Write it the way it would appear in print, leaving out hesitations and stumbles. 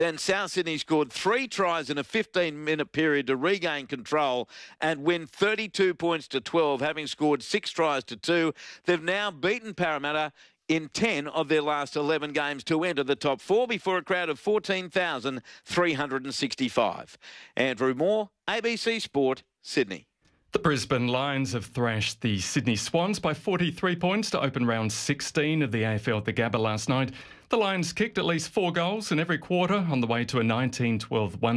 Then South Sydney scored 3 tries in a 15-minute period to regain control and win 32 points to 12, having scored 6 tries to 2. They've now beaten Parramatta in 10 of their last 11 games to enter the top 4 before a crowd of 14,365. Andrew Moore, ABC Sport, Sydney. The Brisbane Lions have thrashed the Sydney Swans by 43 points to open round 16 of the AFL at the Gabba last night. The Lions kicked at least 4 goals in every quarter on the way to a 19-12 1